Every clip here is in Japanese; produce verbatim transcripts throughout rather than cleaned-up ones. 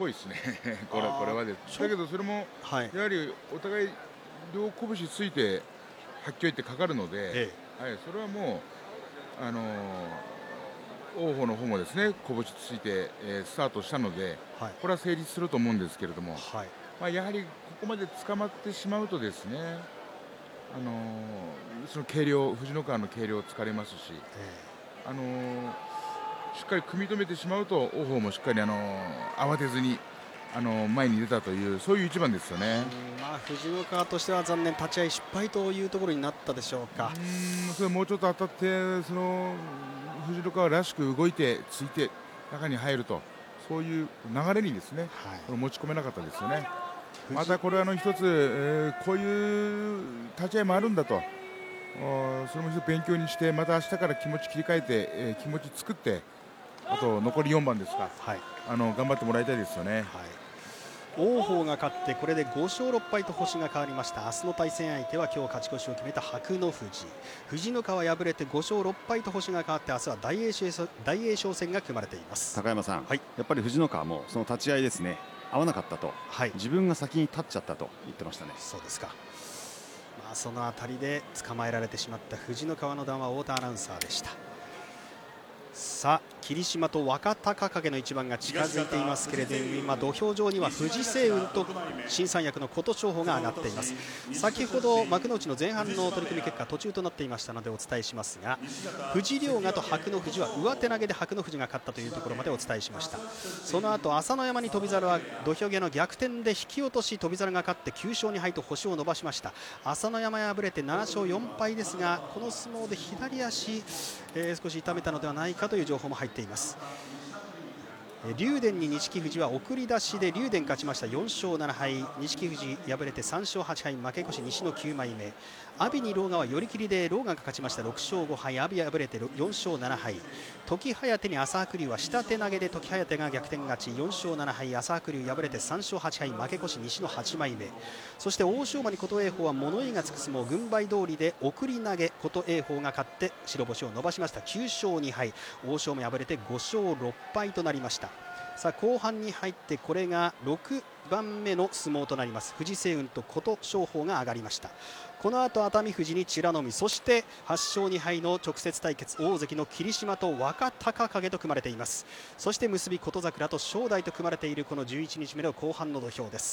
ぽいですねこれこれはです。だけどそれも、はい、やはりお互い両拳ついてはっきり言ってかかるので、ええ、はい、それはもうあのー、王鵬の方もですね拳ついて、えー、スタートしたので、はい、これは成立すると思うんですけれども、はい、まあ、やはりここまで捕まってしまうとですね、あのー、その軽量藤ノ川の軽量疲れますし、えー、あのー、しっかり組み止めてしまうと王鵬もしっかり、あのー、慌てずにあの前に出たというそういう一番ですよね。 まあ、藤ノ川としては残念、立ち合い失敗というところになったでしょうか。 うん、それもうちょっと当たってその藤ノ川らしく動いてついて中に入ると、そういう流れにですね、はい、持ち込めなかったですよね。またこれはあの一つ、えー、こういう立ち合いもあるんだと、それも一つ勉強にして、また明日から気持ち切り替えて、えー、気持ち作って、あと残りよんばんですか、はい、あの頑張ってもらいたいですよね。はい、 王鵬が勝ってこれでご勝ろっ敗と星が変わりました。明日の対戦相手は今日勝ち越しを決めた白の富士。藤ノ川敗れてご勝ろっ敗と星が変わって、明日は大栄翔、大栄翔戦が組まれています。 高山さん、はい、やっぱり藤ノ川もその立ち合いですね、合わなかったと、はい、自分が先に立っちゃったと言ってましたね。 そうですか。まあ、そのあたりで捕まえられてしまった藤ノ川の談話、太田アナウンサーでした。さあ、霧島と若隆景の一番が近づいていますけれども、今土俵上には藤青雲と新三役の琴勝峰が上がっています。先ほど幕内の前半の取組結果途中となっていましたのでお伝えしますが、藤良賀と白の富士は上手投げで白の富士が勝ったというところまでお伝えしました。その後朝乃山に翔猿は土俵際の逆転で引き落とし、翔猿が勝ってきゅう勝に敗と星を伸ばしました。朝乃山敗れてなな勝よん敗ですが、この相撲で左足、えー、少し痛めたのではないかという情報も入っています。竜電に錦富士は送り出しで竜電勝ちました。よん勝なな敗、錦富士敗れてさん勝はち敗、負け越し西のきゅう枚目。阿炎に狼雅は寄り切りで狼雅が勝ちました。ろく勝ご敗、阿炎敗れてよん勝なな敗。時疾に朝白龍は下手投げで時疾が逆転勝ち、よん勝なな敗、朝白龍敗れてさん勝はち敗、負け越し西のはち枚目。そして欧勝馬に琴恵光は物言いがつく相撲、軍配通りで送り投げ、琴恵光が勝って白星を伸ばしました。きゅう勝に敗、欧勝馬敗れてご勝ろっ敗となりました。さあ後半に入ってこれがろくばんめの相撲となります。藤青雲と琴勝峰が上がりました。この後熱海富士に美ノ海、そしてはち勝に敗の直接対決、大関の霧島と若隆景と組まれています。そして結び琴櫻と正代と組まれているこのじゅういちにちめの後半の土俵です。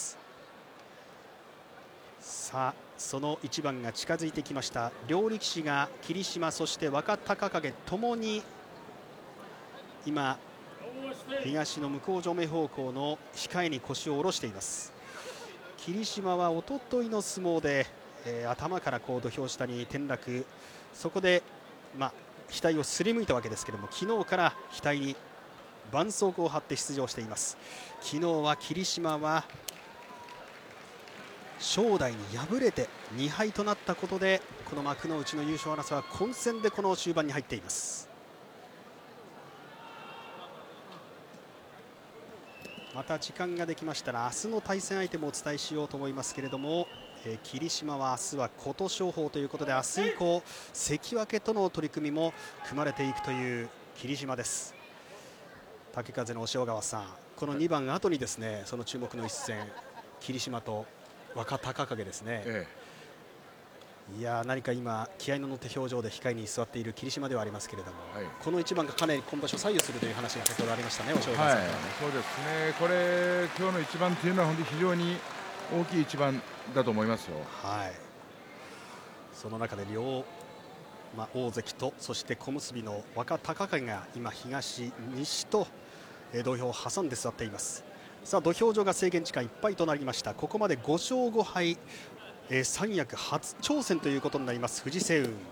さあその一番が近づいてきました。両力士が霧島そして若隆景ともに今東の向正面方向の控えに腰を下ろしています。霧島はおとといの相撲で、えー、頭からこう土俵下に転落、そこで、まあ、額をすりむいたわけですけれども、昨日から額に絆創膏を貼って出場しています。昨日は霧島は正代に敗れてに敗となったことで、この幕内の優勝争いは混戦でこの終盤に入っています。また時間ができましたら明日の対戦相手もお伝えしようと思いますけれども、えー、霧島は明日は琴勝峰ということで、明日以降関脇との取り組みも組まれていくという霧島です。竹風の押尾川さん、このにばん後にですね、その注目の一戦霧島と若隆景ですね、ええ、いや何か今気合いの乗った表情で控えに座っている霧島ではありますけれども、はい、この一番がかなり今場所左右するという話が先ほどありましたね。お正月さん、はい、 そうですね。これ今日の一番というのは本当に非常に大きい一番だと思いますよ。 はい、その中で両、まあ、大関とそして小結の若隆景が今東西と土俵を挟んで座っています。さあ土俵上が制限時間いっぱいとなりました。ここまでご勝ご敗、えー、三役初挑戦ということになります藤青雲。